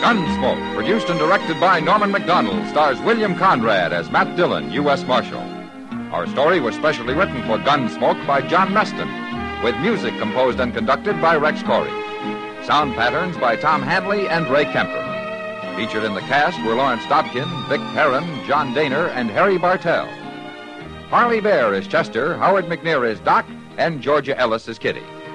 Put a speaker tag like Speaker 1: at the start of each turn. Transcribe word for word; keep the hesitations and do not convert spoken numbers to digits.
Speaker 1: Gunsmoke, produced and directed by Norman Macdonald, stars William Conrad as Matt Dillon, U S Marshal. Our story was specially written for Gunsmoke by John Meston, with music composed and conducted by Rex Corey. Sound patterns by Tom Hanley and Ray Kemper. Featured in the cast were Lawrence Dobkin, Vic Perrin, John Daner, and Harry Bartell. Harley Bear is Chester, Howard McNear is Doc, and Georgia Ellis is Kitty.